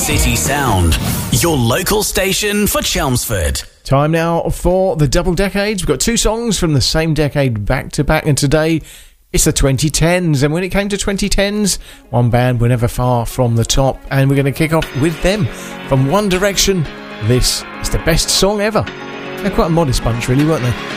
City Sound, your local station for Chelmsford. Time now for the double decades. We've got two songs from the same decade back to back, and today it's the 2010s. And when it came to 2010s, one band were never far from the top, and we're going to kick off with them from One Direction. This is the best song ever. They're quite a modest bunch, really, weren't they?